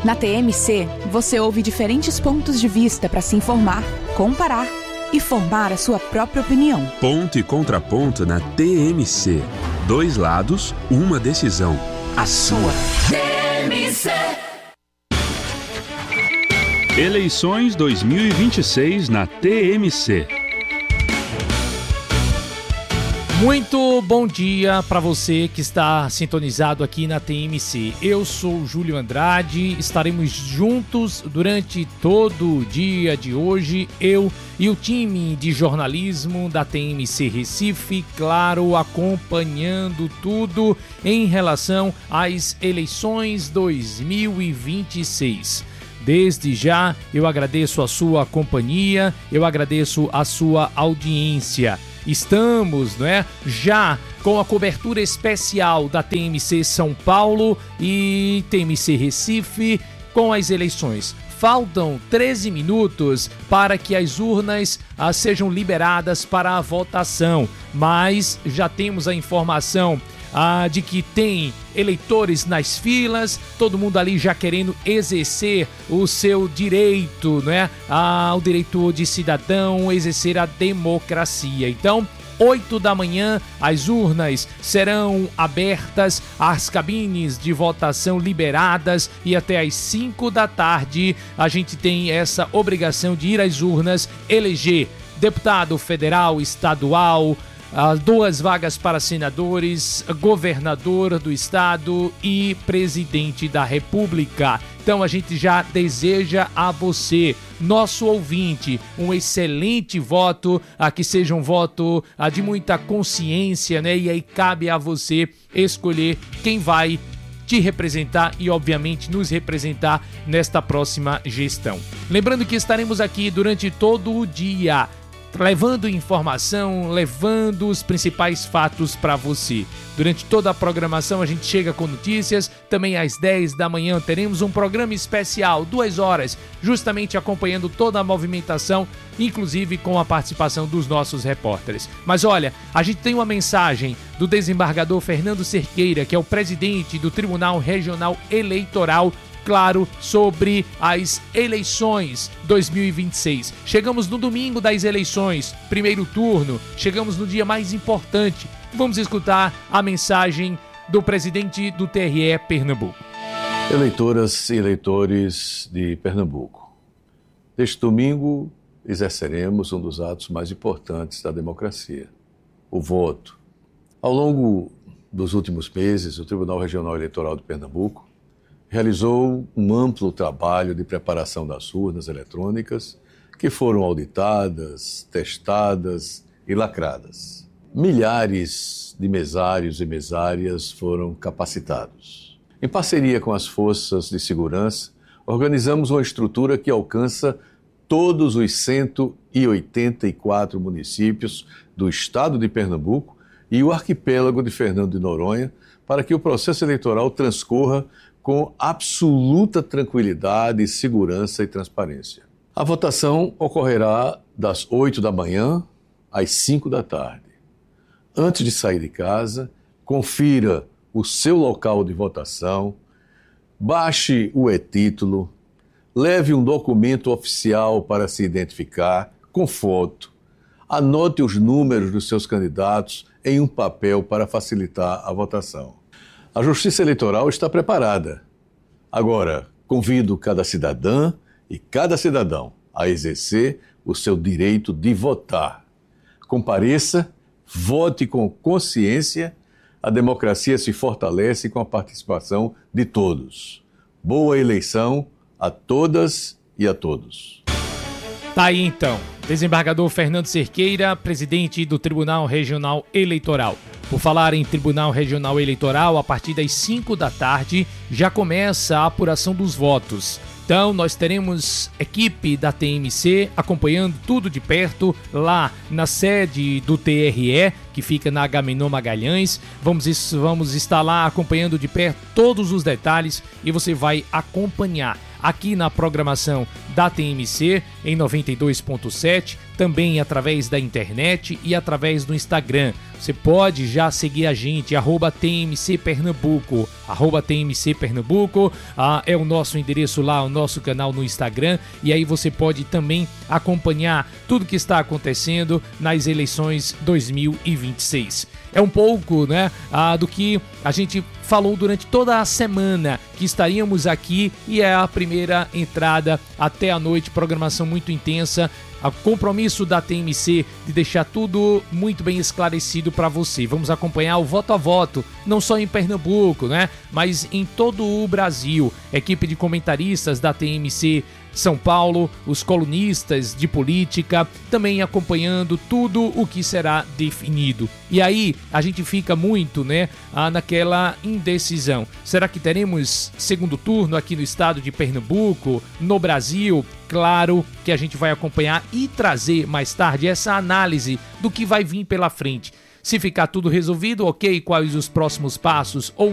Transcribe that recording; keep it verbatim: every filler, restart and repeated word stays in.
Na T M C, você ouve diferentes pontos de vista para se informar, comparar e formar a sua própria opinião. Ponto e contraponto na T M C. Dois lados, uma decisão. A sua. T M C. Eleições dois mil e vinte e seis na T M C. Muito bom dia para você que está sintonizado aqui na T M C. Eu sou o Júlio Andrade, estaremos juntos durante todo o dia de hoje, eu e o time de jornalismo da T M C Recife, claro, acompanhando tudo em relação às eleições dois mil e vinte e seis. Desde já, eu agradeço a sua companhia, eu agradeço a sua audiência. Estamos, não é, já com a cobertura especial da T M C São Paulo e T M C Recife com as eleições. Faltam treze minutos para que as urnas ah, sejam liberadas para a votação, mas já temos a informação ah, de que tem eleitores nas filas, todo mundo ali já querendo exercer o seu direito, né? Ah, o direito de cidadão, exercer a democracia. Então, oito da manhã, as urnas serão abertas, as cabines de votação liberadas e até às cinco da tarde a gente tem essa obrigação de ir às urnas, eleger deputado federal, estadual, as duas vagas para senadores, governador do estado e presidente da república. Então a gente já deseja a você, nosso ouvinte, um excelente voto, a que seja um voto a, de muita consciência, né? E aí cabe a você escolher quem vai te representar e, obviamente, nos representar nesta próxima gestão. Lembrando que estaremos aqui durante todo o dia, levando informação, levando os principais fatos para você. Durante toda a programação a gente chega com notícias, também às dez da manhã teremos um programa especial, duas horas, justamente acompanhando toda a movimentação, inclusive com a participação dos nossos repórteres. Mas olha, a gente tem uma mensagem do desembargador Fernando Cerqueira, que é o presidente do Tribunal Regional Eleitoral, claro, sobre as eleições dois mil e vinte e seis. Chegamos no domingo das eleições, primeiro turno, chegamos no dia mais importante. Vamos escutar a mensagem do presidente do T R E Pernambuco. Eleitoras e eleitores de Pernambuco, neste domingo exerceremos um dos atos mais importantes da democracia, o voto. Ao longo dos últimos meses, o Tribunal Regional Eleitoral de Pernambuco realizou um amplo trabalho de preparação das urnas eletrônicas que foram auditadas, testadas e lacradas. Milhares de mesários e mesárias foram capacitados. Em parceria com as forças de segurança, organizamos uma estrutura que alcança todos os cento e oitenta e quatro municípios do estado de Pernambuco e o arquipélago de Fernando de Noronha para que o processo eleitoral transcorra com absoluta tranquilidade, segurança e transparência. A votação ocorrerá das oito da manhã às cinco da tarde. Antes de sair de casa, confira o seu local de votação, baixe o e-título, leve um documento oficial para se identificar, com foto, anote os números dos seus candidatos em um papel para facilitar a votação. A Justiça Eleitoral está preparada. Agora, convido cada cidadã e cada cidadão a exercer o seu direito de votar. Compareça, vote com consciência. A democracia se fortalece com a participação de todos. Boa eleição a todas e a todos. Tá aí então, desembargador Fernando Cerqueira, presidente do Tribunal Regional Eleitoral. Por falar em Tribunal Regional Eleitoral, a partir das cinco da tarde já começa a apuração dos votos. Então nós teremos equipe da T M C acompanhando tudo de perto lá na sede do T R E, que fica na Agamenon Magalhães. Vamos, vamos estar lá acompanhando de perto todos os detalhes e você vai acompanhar. aqui na programação da T M C em noventa e dois ponto sete, também através da internet e através do Instagram. Você pode já seguir a gente, arroba T M C Pernambuco, arroba T M C Pernambuco, ah, é o nosso endereço lá, o nosso canal no Instagram, e aí você pode também acompanhar tudo que está acontecendo nas eleições dois mil e vinte e seis. É um pouco, né, ah, do que a gente falou durante toda a semana, que estaríamos aqui, e é a primeira entrada até a noite, programação muito intensa, o compromisso da T M C de deixar tudo muito bem esclarecido para você. Vamos acompanhar o voto a voto, não só em Pernambuco, né, mas em todo o Brasil. Equipe de comentaristas da T M C São Paulo, os colunistas de política, também acompanhando tudo o que será definido. E aí a gente fica muito, né, naquela indecisão. Será que teremos segundo turno aqui no estado de Pernambuco, no Brasil? Claro que a gente vai acompanhar e trazer mais tarde essa análise do que vai vir pela frente. Se ficar tudo resolvido, ok, quais os próximos passos ou